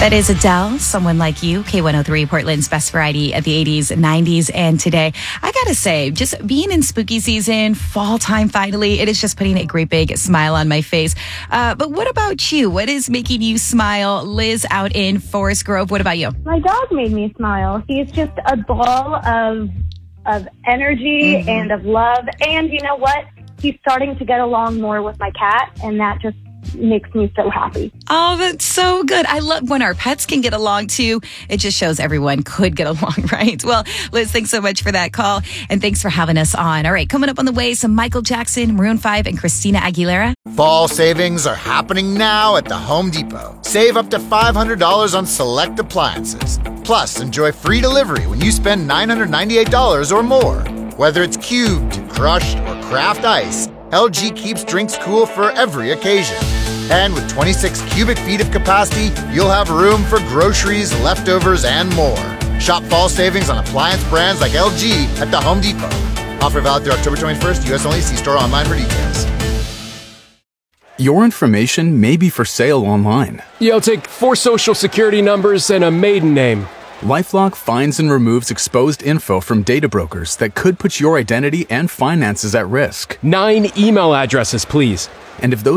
That is Adele, Someone Like You, K103, Portland's best variety of the 80s, 90s, and today. I gotta say, just being in spooky season, fall time finally, it is just putting a great big smile on my face. But what about you? What is making you smile? Liz out in Forest Grove, what about you? My dog made me smile. He's just a ball of energy and of love. And you know what? He's starting to get along more with my cat, and that just makes me so happy. Oh, that's so good. I love when our pets can get along too. It just shows everyone could get along, right? Well, Liz, thanks so much for that call, and thanks for having us on. All right, coming up on the way, some Michael Jackson, Maroon 5, and Christina Aguilera. Fall savings are happening now at the Home Depot. Save up to $500 on select appliances. Plus, enjoy free delivery when you spend $998 or more. Whether it's cubed, crushed, or craft ice, LG keeps drinks cool for every occasion. And with 26 cubic feet of capacity, you'll have room for groceries, leftovers, and more. Shop fall savings on appliance brands like LG at the Home Depot. Offer valid through October 21st, U.S. only. See store online for details. Your information may be for sale online. Yeah, I'll take 4 social security numbers and a maiden name. LifeLock finds and removes exposed info from data brokers that could put your identity and finances at risk. 9 email addresses, please. And if those